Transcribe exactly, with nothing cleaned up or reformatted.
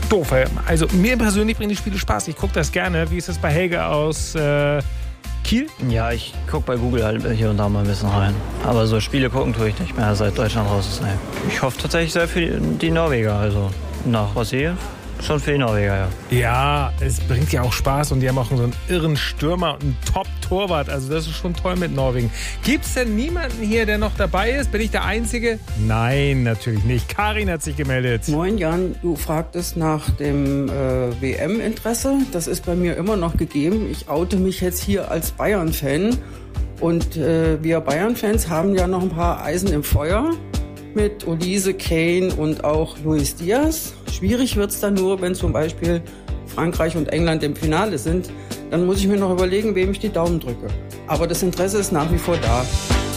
doof. Also mir persönlich bringen die Spiele Spaß. Ich gucke das gerne. Wie ist das bei Helge aus äh, Kiel? Ja, ich gucke bei Google halt hier und da mal ein bisschen rein. Aber so Spiele gucken tue ich nicht mehr, seit Deutschland raus ist. Nee. Ich hoffe tatsächlich sehr für die Norweger. Also nach was hier? Schon für die Norweger, ja. Ja, es bringt ja auch Spaß und die haben auch so einen irren Stürmer und einen Top-Torwart. Also das ist schon toll mit Norwegen. Gibt es denn niemanden hier, der noch dabei ist? Bin ich der Einzige? Nein, natürlich nicht. Karin hat sich gemeldet. Moin Jan, du fragtest nach dem äh, W M-Interesse. Das ist bei mir immer noch gegeben. Ich oute mich jetzt hier als Bayern-Fan. Und äh, wir Bayern-Fans haben ja noch ein paar Eisen im Feuer. Mit Olise, Kane und auch Luis Diaz. Schwierig wird's dann nur, wenn zum Beispiel Frankreich und England im Finale sind. Dann muss ich mir noch überlegen, wem ich die Daumen drücke. Aber das Interesse ist nach wie vor da.